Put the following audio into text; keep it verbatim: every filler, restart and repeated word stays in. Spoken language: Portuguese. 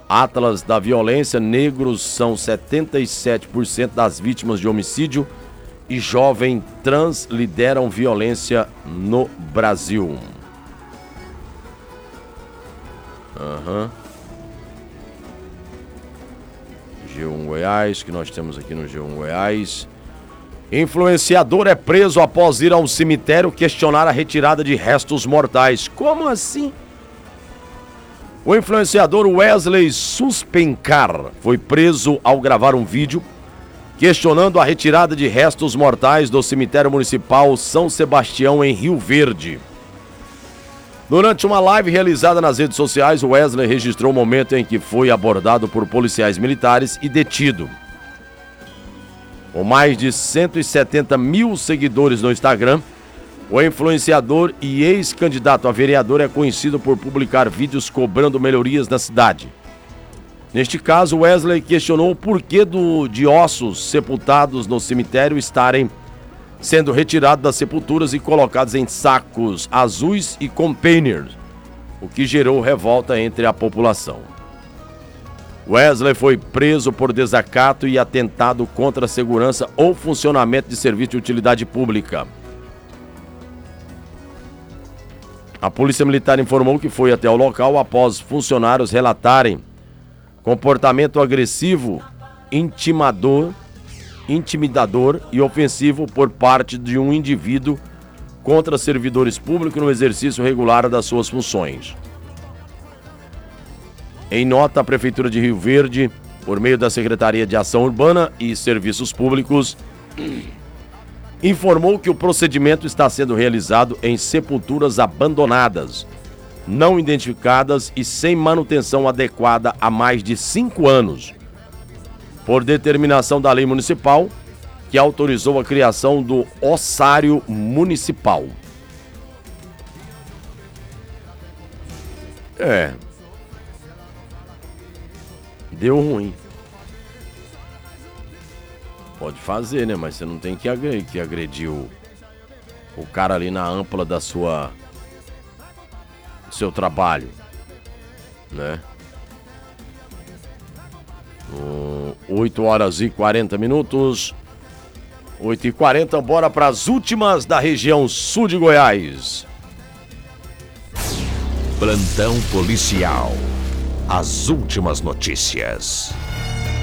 Atlas da Violência, negros são setenta e sete por cento das vítimas de homicídio e jovem trans lideram violência no Brasil. Aham. Uhum. G um Goiás, que nós temos aqui no G um Goiás. Influenciador é preso após ir ao cemitério questionar a retirada de restos mortais. Como assim? O influenciador Wesley Suspencar foi preso ao gravar um vídeo questionando a retirada de restos mortais do cemitério municipal São Sebastião, em Rio Verde. Durante uma live realizada nas redes sociais, Wesley registrou o momento em que foi abordado por policiais militares e detido. Com mais de cento e setenta mil seguidores no Instagram, o influenciador e ex-candidato a vereador é conhecido por publicar vídeos cobrando melhorias na cidade. Neste caso, Wesley questionou o porquê do, de ossos sepultados no cemitério estarem sendo retirados das sepulturas e colocados em sacos azuis e containers, o que gerou revolta entre a população. Wesley foi preso por desacato e atentado contra a segurança ou funcionamento de serviço de utilidade pública. A Polícia Militar informou que foi até o local após funcionários relatarem comportamento agressivo, intimador, intimidador e ofensivo por parte de um indivíduo contra servidores públicos no exercício regular das suas funções. Em nota, a Prefeitura de Rio Verde, por meio da Secretaria de Ação Urbana e Serviços Públicos, informou que o procedimento está sendo realizado em sepulturas abandonadas, não identificadas e sem manutenção adequada há mais de cinco anos, por determinação da lei municipal, que autorizou a criação do ossário municipal. É... Deu ruim. Pode fazer, né? Mas você não tem que agredir, que agredir o, o cara ali na ampla da sua... do seu trabalho, né? Um, oito horas e quarenta minutos. oito e quarenta, bora para as últimas da região sul de Goiás. Plantão policial. As últimas notícias.